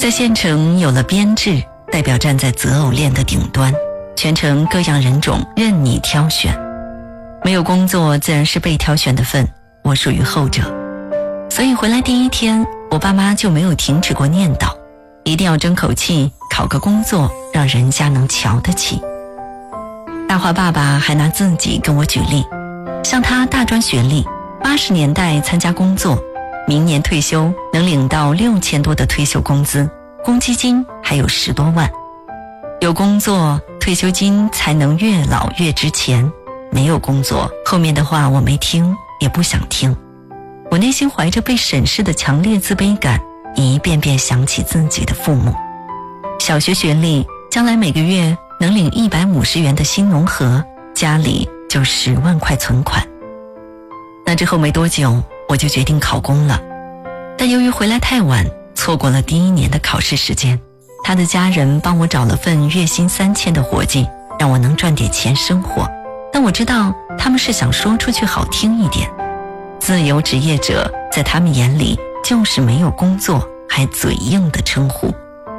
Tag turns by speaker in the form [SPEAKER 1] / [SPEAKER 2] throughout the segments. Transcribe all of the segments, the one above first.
[SPEAKER 1] 在县城有了编制，代表站在择偶链的顶端，全城各样人种任你挑选。没有工作自然是被挑选的份，我属于后者。所以回来第一天，我爸妈就没有停止过念叨，一定要争口气，考个工作，让人家能瞧得起。大华爸爸还拿自己跟我举例，像他大专学历，80年代参加工作，明年退休能领到6000多的退休工资，公积金还有10多万。有工作，退休金才能越老越值钱。没有工作，后面的话我没听，也不想听。我内心怀着被审视的强烈自卑感，一遍遍想起自己的父母。小学学历，将来每个月能领150元的新农合，家里就10万块存款。那之后没多久，我就决定考公了。但由于回来太晚，错过了第1年的考试时间。他的家人帮我找了份月薪3000的活计，让我能赚点钱生活。但我知道他们是想说出去好听一点，自由职业者在他们眼里就是没有工作还嘴硬的称呼。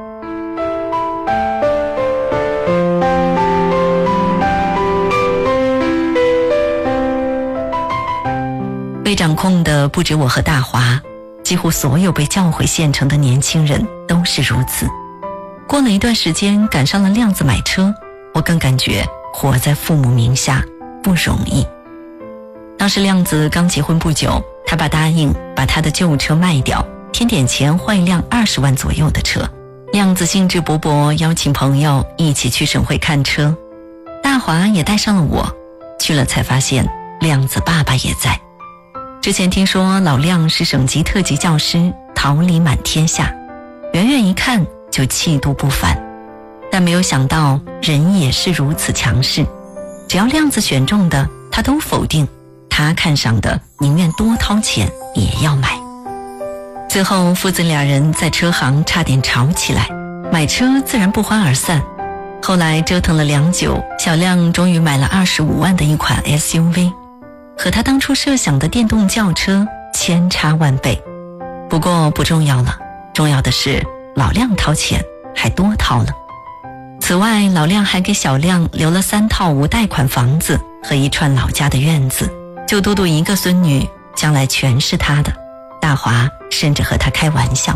[SPEAKER 1] 被掌控的不止我和大华，几乎所有被叫回县城的年轻人都是如此。过了一段时间，赶上了亮子买车，我更感觉活在父母名下不容易。当时亮子刚结婚不久，他爸答应把他的旧车卖掉，添点钱换一辆20万左右的车。亮子兴致勃勃邀请朋友一起去省会看车，大华也带上了我。去了才发现亮子爸爸也在。之前听说老亮是省级特级教师，桃李满天下，远远一看就气度不凡。但没有想到人也是如此强势，只要亮子选中的他都否定，他看上的宁愿多掏钱也要买。最后父子俩人在车行差点吵起来，买车自然不欢而散。后来折腾了良久，小亮终于买了25万的一款 SUV， 和他当初设想的电动轿车千差万倍。不过不重要了，重要的是老亮掏钱还多掏了。此外，老亮还给小亮留了3套无贷款房子和一串老家的院子，就嘟嘟一个孙女，将来全是他的。大华甚至和他开玩笑。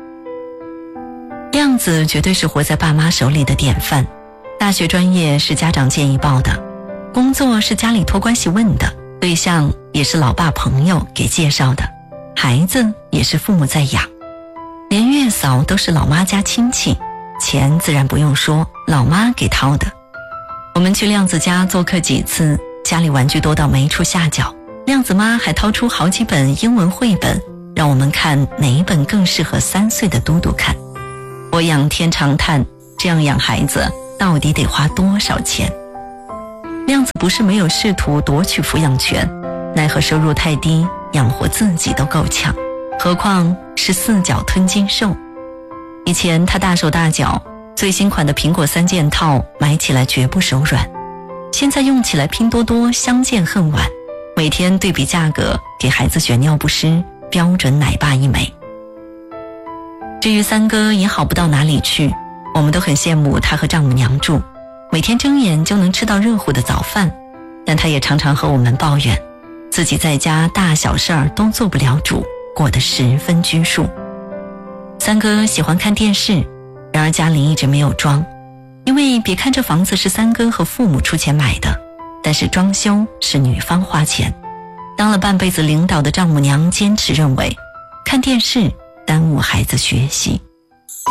[SPEAKER 1] 亮子绝对是活在爸妈手里的典范，大学专业是家长建议报的，工作是家里托关系问的，对象也是老爸朋友给介绍的，孩子也是父母在养，连月嫂都是老妈家亲戚，钱自然不用说，老妈给掏的。我们去亮子家做客几次，家里玩具多到没处下脚，亮子妈还掏出好几本英文绘本，让我们看哪一本更适合3岁的嘟嘟看。我仰天长叹，这样养孩子到底得花多少钱？亮子不是没有试图夺取抚养权，奈何收入太低，养活自己都够呛，何况是4脚吞金兽。以前他大手大脚，最新款的苹果3件套买起来绝不手软，现在用起来拼多多相见恨晚，每天对比价格给孩子选尿不湿，标准奶爸一枚。至于三哥也好不到哪里去，我们都很羡慕他和丈母娘住，每天睁眼就能吃到热乎的早饭，但他也常常和我们抱怨，自己在家大小事儿都做不了主，过得十分拘束。三哥喜欢看电视，然而家里一直没有装，因为别看这房子是三哥和父母出钱买的，但是装修是女方花钱。当了半辈子领导的丈母娘坚持认为，看电视耽误孩子学习。